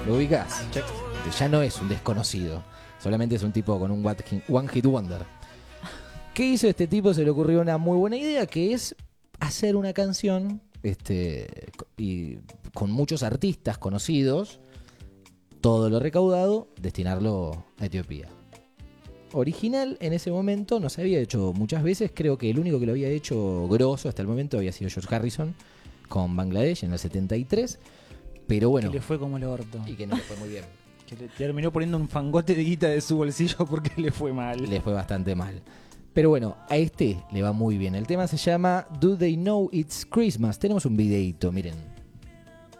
¿Lo ubicás? Ya no es un desconocido, solamente es un tipo con un One Hit Wonder. ¿Qué hizo este tipo? Se le ocurrió una muy buena idea, que es hacer una canción y con muchos artistas conocidos, todo lo recaudado, destinarlo a Etiopía. Original en ese momento no se había hecho muchas veces, creo que el único que lo había hecho grosso hasta el momento había sido George Harrison con Bangladesh en el 73, pero bueno. Que le fue como el orto. Y que no le fue muy bien. Que le terminó poniendo un fangote de guita de su bolsillo porque le fue mal. Le fue bastante mal. Pero bueno, a este le va muy bien. El tema se llama Do They Know It's Christmas. Tenemos un videito, miren.